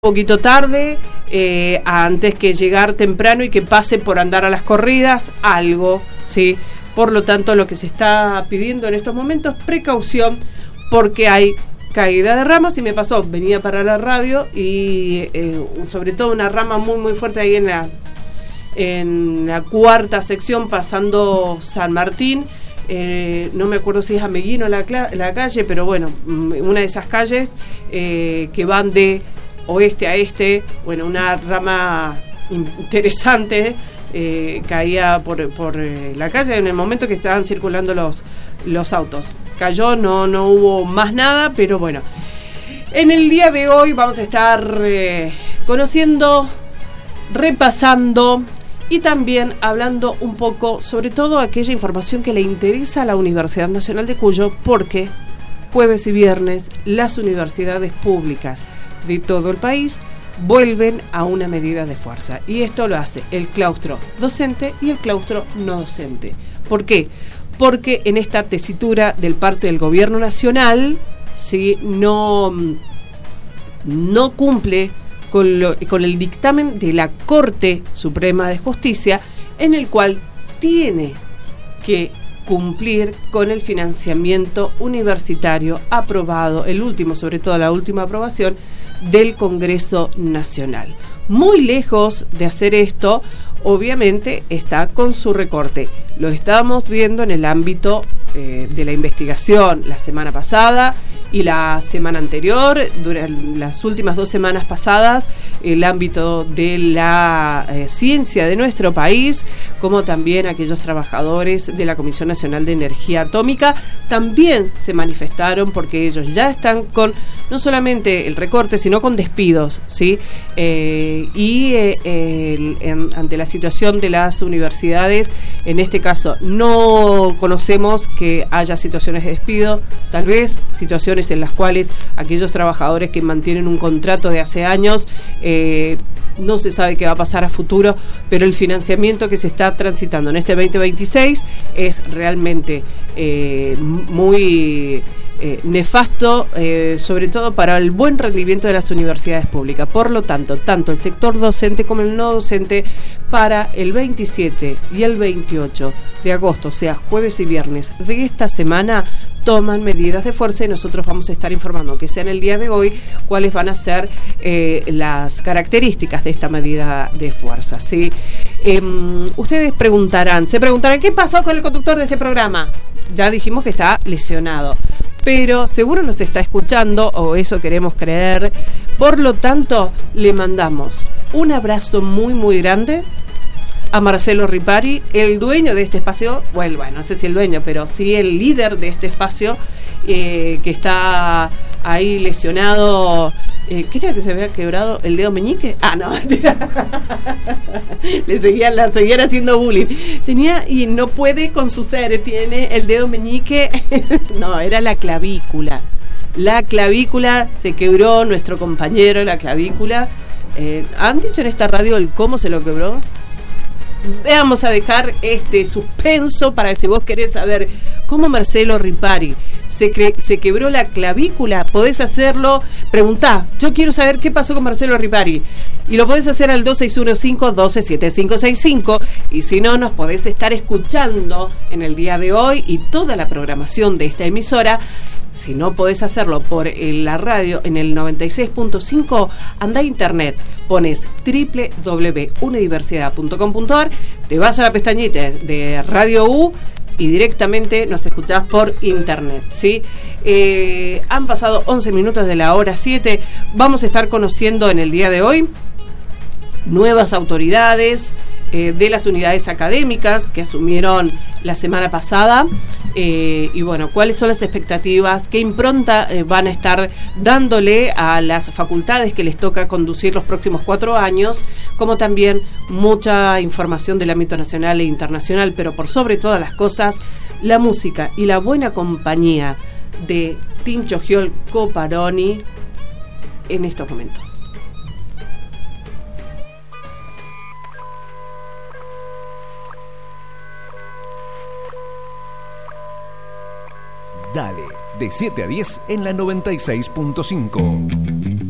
poquito tarde, antes que llegar temprano y que pase por andar a las corridas, algo, ¿sí? Por lo tanto, lo que se está pidiendo en estos momentos, precaución, porque hay caída de ramas. Y me pasó, venía para la radio y sobre todo una rama muy muy fuerte ahí en la cuarta sección, pasando San Martín. No me acuerdo si es Ameguino la calle, pero bueno, una de esas calles que van de oeste a este, bueno, una rama interesante caía por la calle en el momento que estaban circulando los autos. Cayó, no hubo más nada, pero bueno. En el día de hoy vamos a estar conociendo, repasando y también hablando un poco sobre todo aquella información que le interesa a la Universidad Nacional de Cuyo, porque jueves y viernes las universidades públicas de todo el país vuelven a una medida de fuerza, y esto lo hace el claustro docente y el claustro no docente. ¿Por qué? Porque en esta tesitura del parte del gobierno nacional, ¿sí?, no cumple con el dictamen de la Corte Suprema de Justicia, en el cual tiene que cumplir con el financiamiento universitario aprobado, el último, sobre todo la última aprobación del Congreso Nacional. Muy lejos de hacer esto, obviamente está con su recorte. Lo estábamos viendo en el ámbito de la investigación la semana pasada y la semana anterior, durante las últimas 2 semanas pasadas, el ámbito de la ciencia de nuestro país, como también aquellos trabajadores de la Comisión Nacional de Energía Atómica, también se manifestaron porque ellos ya están con no solamente el recorte, sino con despidos, ¿sí? Ante la situación de las universidades, en este caso no conocemos que haya situaciones de despido, tal vez situaciones en las cuales aquellos trabajadores que mantienen un contrato de hace años, no se sabe qué va a pasar a futuro, pero el financiamiento que se está transitando en este 2026 es realmente muy nefasto, sobre todo para el buen rendimiento de las universidades públicas. Por lo tanto el sector docente como el no docente, para el 27 y el 28 de agosto, o sea, jueves y viernes de esta semana, toman medidas de fuerza, y nosotros vamos a estar informando, que sea en el día de hoy, cuáles van a ser las características de esta medida de fuerza, ¿sí? Ustedes se preguntarán, ¿qué pasó con el conductor de este programa? Ya dijimos que está lesionado, pero seguro nos está escuchando, o eso queremos creer. Por lo tanto, le mandamos un abrazo muy muy grande a Marcelo Ripari, el dueño de este espacio, bueno, no sé si el dueño, pero sí el líder de este espacio, que está ahí lesionado. ¿Quería que se había quebrado el dedo meñique? Ah, no, mentira. La seguían haciendo bullying. Tenía, y no puede con su ser, tiene el dedo meñique. No, era la clavícula. La clavícula se quebró, nuestro compañero, la clavícula. ¿Han dicho en esta radio el cómo se lo quebró? Vamos a dejar este suspenso para que, si vos querés saber cómo Marcelo Ripari se quebró la clavícula, podés hacerlo. Preguntá, yo quiero saber qué pasó con Marcelo Ripari, y lo podés hacer al 2615-127565, y si no, nos podés estar escuchando en el día de hoy y toda la programación de esta emisora. Si no podés hacerlo por la radio en el 96.5, anda a internet, pones www.unidiversidad.com.ar, te vas a la pestañita de Radio U y directamente nos escuchás por internet, ¿sí? Han pasado 11 minutos de la hora 7. Vamos a estar conociendo en el día de hoy nuevas autoridades de las unidades académicas que asumieron la semana pasada, y bueno, cuáles son las expectativas, qué impronta van a estar dándole a las facultades que les toca conducir los próximos 4 años, como también mucha información del ámbito nacional e internacional, pero por sobre todas las cosas, la música y la buena compañía de Tincho Giol Coparoni en estos momentos. Dale, de 7 a 10 en la 96.5.